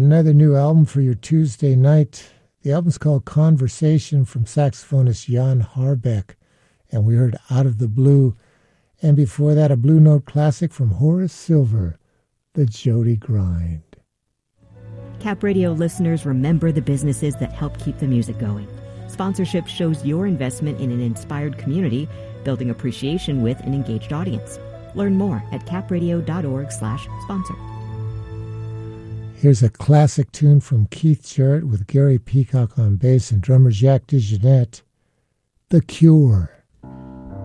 another new album for your Tuesday night. The album's called Conversation from saxophonist Jan Harbeck, and we heard Out of the Blue. And before that, a Blue Note classic from Horace Silver, The Jody Grind. Cap Radio listeners, remember the businesses that help keep the music going. Sponsorship shows your investment in an inspired community, building appreciation with an engaged audience. Learn more at capradio.org/sponsor. Here's a classic tune from Keith Jarrett with Gary Peacock on bass and drummer Jack DeJohnette, The Cure.